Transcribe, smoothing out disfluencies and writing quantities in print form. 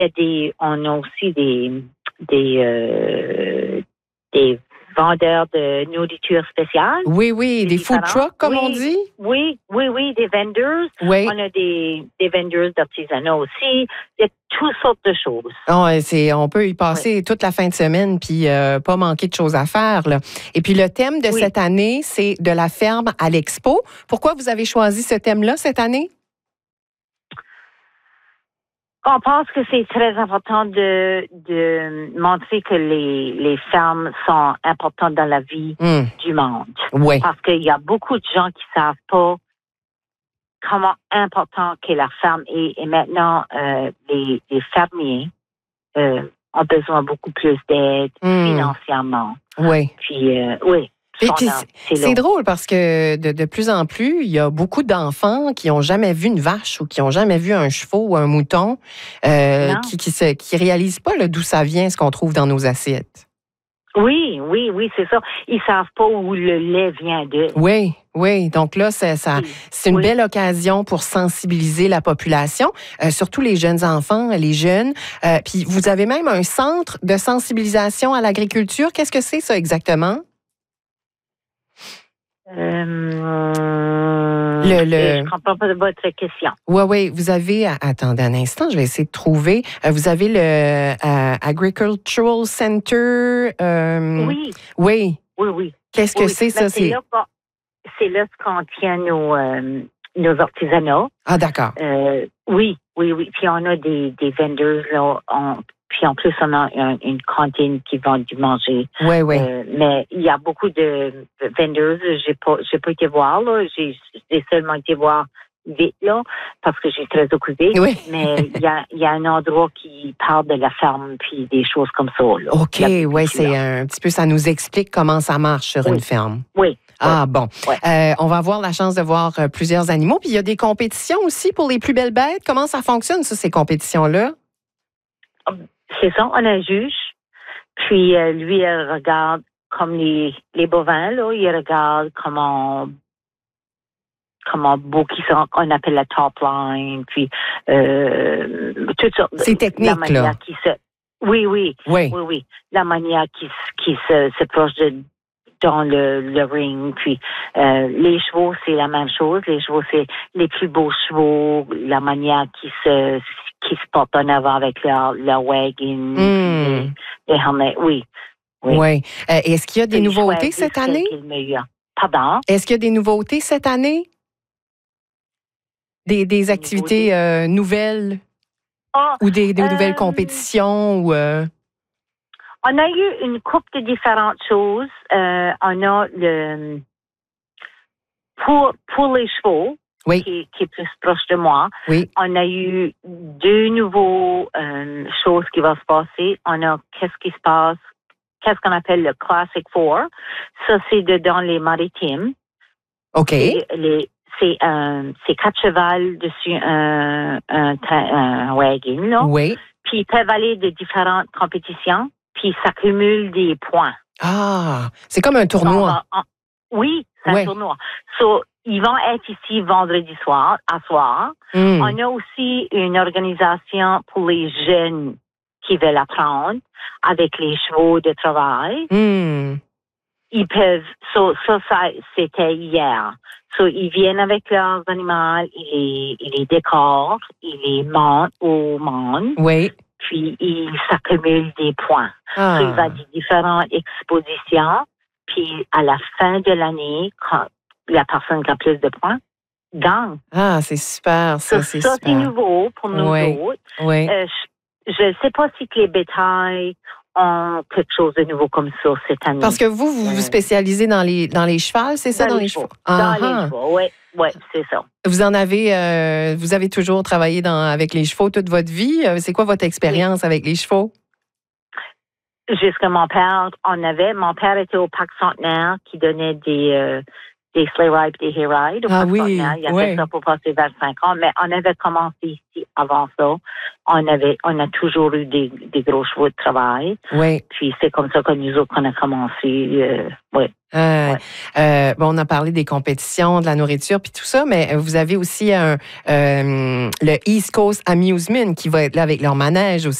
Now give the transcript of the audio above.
on a aussi des vendeurs de nourriture spéciale. Oui, des food trucks, comme on dit. Oui, des vendeurs. Oui. On a des vendeurs d'artisanat aussi. Il y a toutes sortes de choses. On peut y passer toute la fin de semaine puis pas manquer de choses à faire, là. Et puis le thème de cette année, c'est de la ferme à l'expo. Pourquoi vous avez choisi ce thème-là cette année? On pense que c'est très important de montrer que les fermes sont importantes dans la vie du monde. Oui. Parce qu'il y a beaucoup de gens qui savent pas comment important que la ferme est. Et maintenant, les fermiers ont besoin beaucoup plus d'aide financièrement. Oui. Puis, oui. C'est drôle parce que de plus en plus, il y a beaucoup d'enfants qui n'ont jamais vu une vache ou qui n'ont jamais vu un cheval ou un mouton, qui réalisent pas d'où ça vient, ce qu'on trouve dans nos assiettes. Oui, c'est ça. Ils savent pas où le lait vient de. Oui. Donc là, c'est une belle occasion pour sensibiliser la population, surtout les jeunes enfants, les jeunes. Puis vous avez même un centre de sensibilisation à l'agriculture. Qu'est-ce que c'est ça exactement? Je comprends pas votre question. Oui. Vous avez, attendez un instant, je vais essayer de trouver. Vous avez le Agricultural Center. Oui. Qu'est-ce que c'est ça? C'est là qu'on tient nos artisanats. Ah, d'accord. Oui. Puis on a des vendeurs là. Puis en plus, on a une cantine qui vend du manger. Oui. Mais il y a beaucoup de vendeurs. J'ai pas été voir, là. J'ai seulement été voir vite, là, parce que j'ai très occupée. Oui. Mais il y a un endroit qui parle de la ferme puis des choses comme ça, là. OK, c'est un petit peu, ça nous explique comment ça marche sur une ferme. Oui. Ah, bon. Ouais. On va avoir la chance de voir plusieurs animaux. Puis il y a des compétitions aussi pour les plus belles bêtes. Comment ça fonctionne, ça, ces compétitions-là? C'est ça, on a un juge. Puis lui, il regarde comme les bovins, là, il regarde comment beau qu'ils sont, on appelle la top line, puis tout ça. C'est technique, là. Oui. La manière qui se proche dans le ring. Puis les chevaux, c'est la même chose. Les chevaux, c'est les plus beaux chevaux, la manière qui se portent en avant avec leur wagon, les helmets. Oui. Est-ce qu'il y a des nouveautés cette année? Pardon? Est-ce qu'il y a des nouveautés cette année? Des activités nouvelles? Ou des nouvelles compétitions? Ou, On a eu une couple de différentes choses. On a pour les chevaux, qui est plus proche de moi. Oui. On a eu 2 nouveaux choses qui vont se passer. On a qu'est-ce qu'on appelle le Classic Four. Ça, c'est dans les maritimes. OK. C'est 4 chevaux dessus un wagon, là. Oui. Puis ils peuvent aller de différentes compétitions, puis ça cumule des points. Ah, c'est comme un tournoi. Oui, c'est un tournoi. So, ils vont être ici vendredi soir. On a aussi une organisation pour les jeunes qui veulent apprendre avec les chevaux de travail. Ils peuvent, ça, c'était hier. So, ils viennent avec leurs animaux, ils les décorent, ils les montent au monde. Oui. Puis, ils s'accumulent des points. So, il va y avoir différentes expositions. Puis, à la fin de l'année, quand la personne qui a plus de points gagne. Ah, c'est super, ça, c'est super. Ça, c'est nouveau pour nous autres. Oui. Je ne sais pas si les bétails ont quelque chose de nouveau comme ça cette année. Parce que vous vous spécialisez dans les chevals, c'est ça, dans les chevaux? Dans les chevaux, oui, c'est ça. Vous avez toujours travaillé avec les chevaux toute votre vie. C'est quoi votre expérience avec les chevaux? Jusqu'à mon père était au Parc Centenaire qui donnait des sleigh rides, des hay rides. Oui, il y avait ça pour passer 25 ans, mais on avait commencé ici avant ça. On a toujours eu des gros chevaux de travail. Oui. Puis c'est comme ça que nous autres, on a commencé. Oui. On a parlé des compétitions, de la nourriture, puis tout ça, mais vous avez aussi le East Coast Amusement qui va être là avec leur manège aussi.